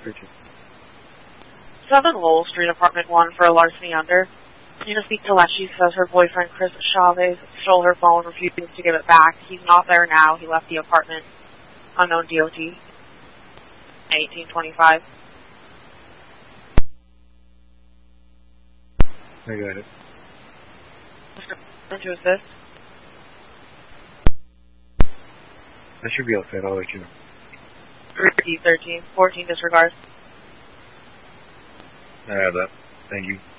Richard. 7 Lowell Street, apartment 1 for a larceny under. You to speak to Leshy, says her boyfriend Chris Chavez stole her phone, refusing to give it back. He's not there now. He left the apartment. Unknown DOT. 1825. I got it. To assist. I should be outside. I'll let you know. 13, 14 disregard. I have that. Thank you.